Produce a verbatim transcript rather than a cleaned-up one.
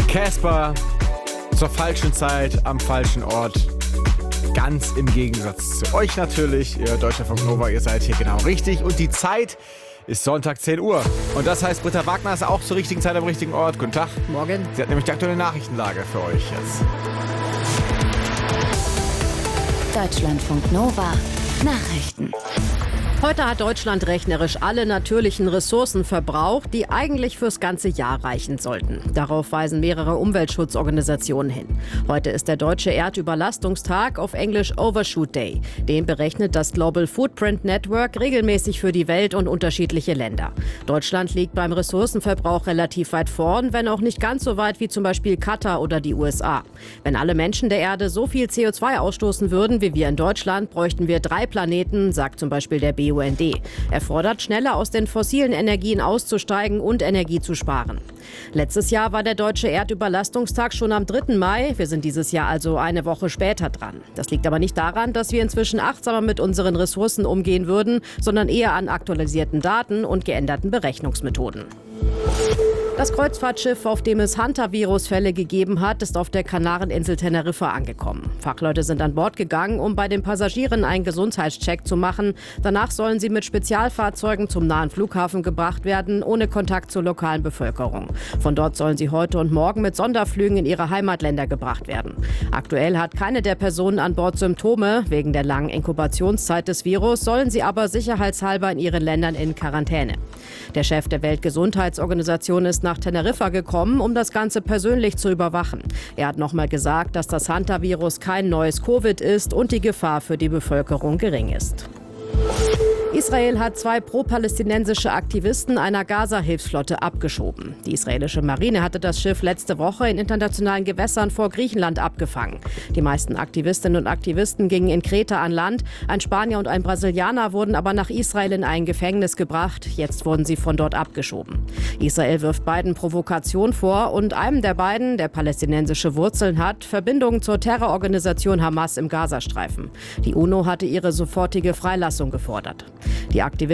Casper zur falschen Zeit am falschen Ort. Ganz im Gegensatz zu euch natürlich. Ihr Deutschlandfunk Nova, ihr seid hier genau richtig. Und die Zeit ist Sonntag zehn Uhr. Und das heißt, Britta Wagner ist auch zur richtigen Zeit am richtigen Ort. Guten Tag. Morgen. Sie hat nämlich die aktuelle Nachrichtenlage für euch jetzt. Deutschlandfunk Nova. Nachrichten. Heute hat Deutschland rechnerisch alle natürlichen Ressourcen verbraucht, die eigentlich fürs ganze Jahr reichen sollten. Darauf weisen mehrere Umweltschutzorganisationen hin. Heute ist der Deutsche Erdüberlastungstag, auf Englisch Overshoot Day. Den berechnet das Global Footprint Network regelmäßig für die Welt und unterschiedliche Länder. Deutschland liegt beim Ressourcenverbrauch relativ weit vorn, wenn auch nicht ganz so weit wie zum Beispiel Katar oder die U S A. Wenn alle Menschen der Erde so viel C O zwei ausstoßen würden wie wir in Deutschland, bräuchten wir drei Planeten, sagt zum Beispiel der B U N D. Er fordert, schneller aus den fossilen Energien auszusteigen und Energie zu sparen. Letztes Jahr war der Deutsche Erdüberlastungstag schon am dritten Mai. Wir sind dieses Jahr also eine Woche später dran. Das liegt aber nicht daran, dass wir inzwischen achtsamer mit unseren Ressourcen umgehen würden, sondern eher an aktualisierten Daten und geänderten Berechnungsmethoden. Das Kreuzfahrtschiff, auf dem es Hantavirus-Fälle gegeben hat, ist auf der Kanareninsel Teneriffa angekommen. Fachleute sind an Bord gegangen, um bei den Passagieren einen Gesundheitscheck zu machen. Danach sollen sie mit Spezialfahrzeugen zum nahen Flughafen gebracht werden, ohne Kontakt zur lokalen Bevölkerung. Von dort sollen sie heute und morgen mit Sonderflügen in ihre Heimatländer gebracht werden. Aktuell hat keine der Personen an Bord Symptome. Wegen der langen Inkubationszeit des Virus sollen sie aber sicherheitshalber in ihren Ländern in Quarantäne. Der Chef der Weltgesundheitsorganisation ist nach Teneriffa gekommen, um das Ganze persönlich zu überwachen. Er hat nochmal gesagt, dass das Hantavirus kein neues Covid ist und die Gefahr für die Bevölkerung gering ist. Israel hat zwei pro-palästinensische Aktivisten einer Gaza-Hilfsflotte abgeschoben. Die israelische Marine hatte das Schiff letzte Woche in internationalen Gewässern vor Griechenland abgefangen. Die meisten Aktivistinnen und Aktivisten gingen in Kreta an Land. Ein Spanier und ein Brasilianer wurden aber nach Israel in ein Gefängnis gebracht. Jetzt wurden sie von dort abgeschoben. Israel wirft beiden Provokation vor und einem der beiden, der palästinensische Wurzeln hat, Verbindungen zur Terrororganisation Hamas im Gazastreifen. Die UNO hatte ihre sofortige Freilassung gefordert. Die Aktivisten